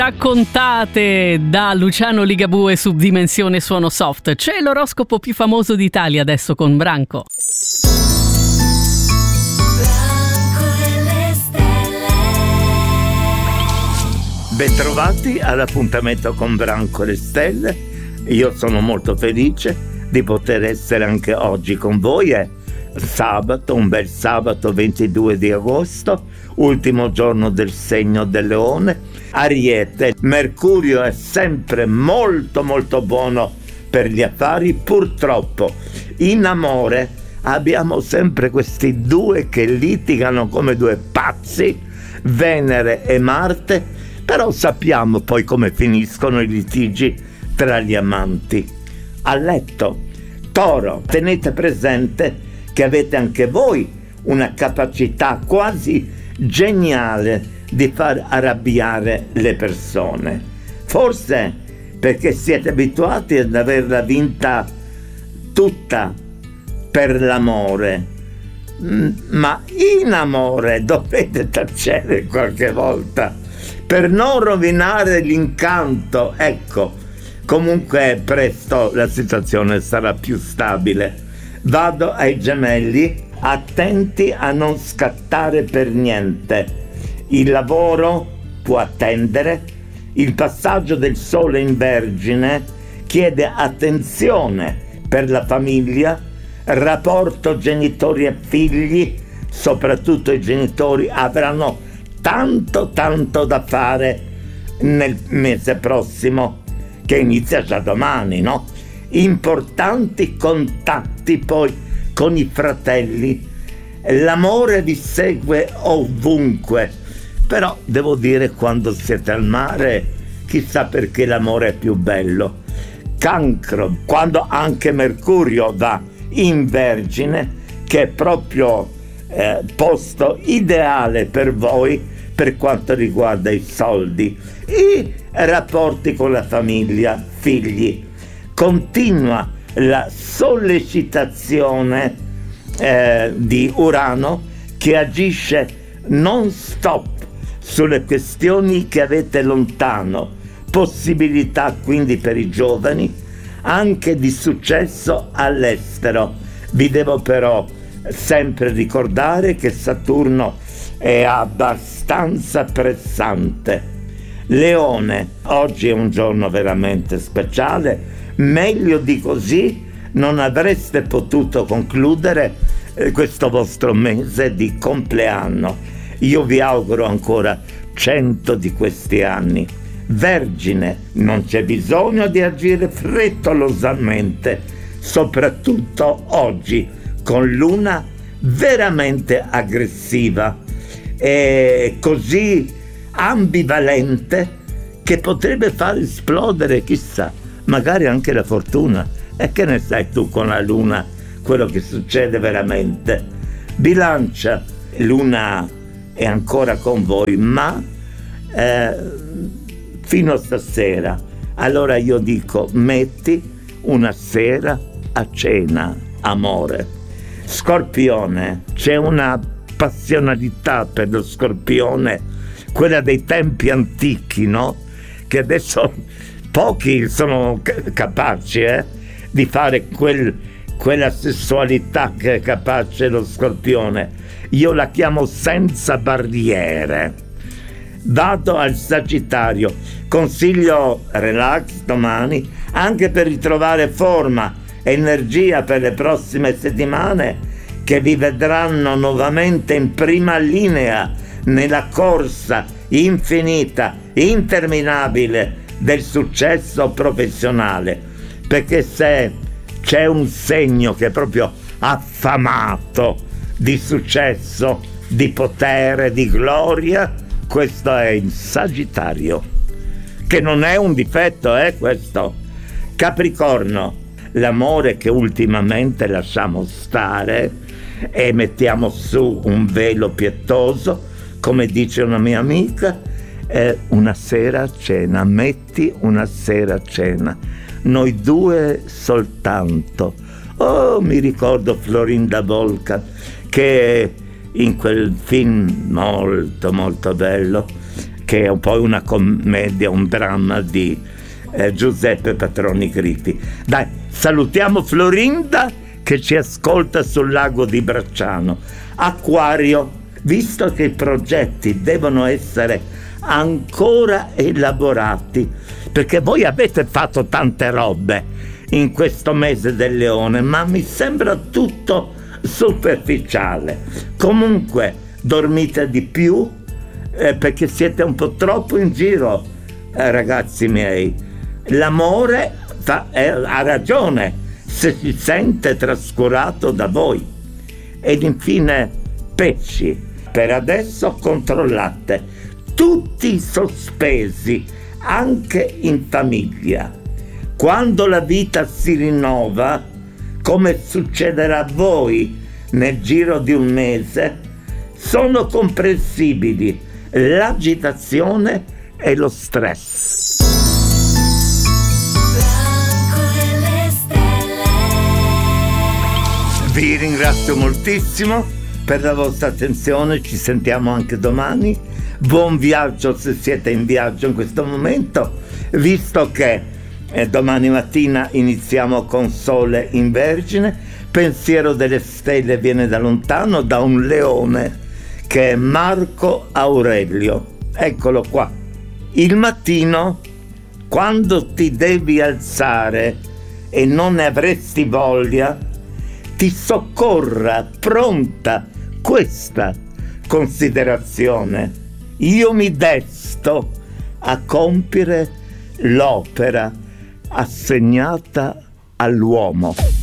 Raccontate da Luciano Ligabue su Dimensione Suono Soft. C'è l'oroscopo più famoso d'Italia adesso con Branco. Bentrovati all'appuntamento con Branco e le Stelle. Io sono molto felice di poter essere anche oggi con voi. È sabato, un bel sabato 22 di agosto, ultimo giorno del segno del Leone. Ariete, Mercurio è sempre molto molto buono per gli affari. Purtroppo in amore abbiamo sempre questi due che litigano come due pazzi, Venere e Marte, però sappiamo poi come finiscono i litigi tra gli amanti. A letto, Toro, tenete presente che avete anche voi una capacità quasi geniale di far arrabbiare le persone, forse perché siete abituati ad averla vinta tutta per l'amore, ma in amore dovete tacere qualche volta per non rovinare l'incanto. Ecco, comunque presto la situazione sarà più stabile. Vado ai Gemelli, attenti a non scattare per niente. Il lavoro può attendere, il passaggio del Sole in Vergine chiede attenzione per la famiglia, rapporto genitori e figli, soprattutto i genitori avranno tanto da fare nel mese prossimo, che inizia già domani, no? Importanti contatti poi con i fratelli, l'amore vi segue ovunque. Però devo dire, quando siete al mare, chissà perché l'amore è più bello. Cancro, quando anche Mercurio va in Vergine, che è proprio posto ideale per voi per quanto riguarda i soldi, i rapporti con la famiglia, figli. Continua la sollecitazione di Urano, che agisce non stop sulle questioni che avete lontano, possibilità quindi per i giovani anche di successo all'estero. Vi devo però sempre ricordare che Saturno è abbastanza pressante. Leone, oggi è un giorno veramente speciale, meglio di così non avreste potuto concludere questo vostro mese di compleanno. Io vi auguro ancora 100 di questi anni. Vergine, non c'è bisogno di agire frettolosamente, soprattutto oggi, con luna veramente aggressiva e così ambivalente che potrebbe far esplodere, chissà, magari anche la fortuna. E che ne sai tu con la luna quello che succede veramente? Bilancia, luna è ancora con voi, ma fino a stasera. Allora io dico, metti una sera a cena, amore. Scorpione, c'è una passionalità per lo Scorpione, quella dei tempi antichi, no? Che adesso pochi sono capaci di fare quella sessualità che è capace lo Scorpione. Io la chiamo senza barriere. Vado al Sagittario, consiglio relax domani, anche per ritrovare forma, energia per le prossime settimane, che vi vedranno nuovamente in prima linea nella corsa infinita, interminabile del successo professionale. Perché se c'è un segno che è proprio affamato di successo, di potere, di gloria, questo è il Sagittario, che non è un difetto, questo. Capricorno, l'amore che ultimamente lasciamo stare e mettiamo su un velo pietoso, come dice una mia amica, è una sera a cena, metti una sera a cena, noi due soltanto. Oh, mi ricordo Florinda Volca, che in quel film molto molto bello, che è poi una commedia, un dramma di Giuseppe Patroni Gritti. Dai, salutiamo Florinda che ci ascolta sul lago di Bracciano. Acquario, visto che i progetti devono essere ancora elaborati, perché voi avete fatto tante robe in questo mese del Leone, ma mi sembra tutto superficiale. Comunque dormite di più, perché siete un po' troppo in giro, ragazzi miei. L'amore ha ragione se si sente trascurato da voi. Ed infine pesci, per adesso controllate tutti i sospesi anche in famiglia. Quando la vita si rinnova, come succederà a voi nel giro di un mese, sono comprensibili l'agitazione e lo stress. Vi ringrazio moltissimo per la vostra attenzione, ci sentiamo anche domani. Buon viaggio se siete in viaggio in questo momento, visto che domani mattina iniziamo con Sole in Vergine. Pensiero delle stelle viene da lontano, da un leone che è Marco Aurelio. Eccolo qua. Il mattino, quando ti devi alzare e non ne avresti voglia, ti soccorra pronta questa considerazione: io mi desto a compiere l'opera assegnata all'uomo.